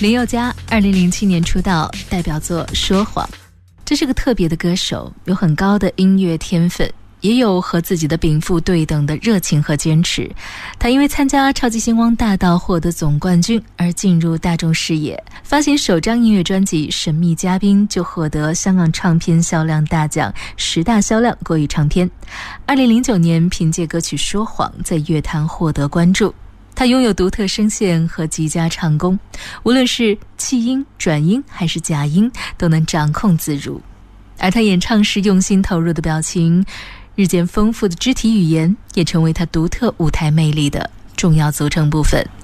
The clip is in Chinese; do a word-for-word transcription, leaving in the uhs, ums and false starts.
林宥嘉二零零七年出道，代表作《说谎》。这是个特别的歌手，有很高的音乐天分，也有和自己的禀赋对等的热情和坚持。他因为参加《超级星光大道》获得总冠军而进入大众视野，发行首张音乐专辑《神秘嘉宾》就获得香港唱片销量大奖十大销量国语唱片。二零零九年凭借歌曲《说谎》在乐坛获得关注。他拥有独特声线和极佳唱功，无论是气音、转音还是假音都能掌控自如。而他演唱时用心投入的表情，日渐丰富的肢体语言也成为他独特舞台魅力的重要组成部分。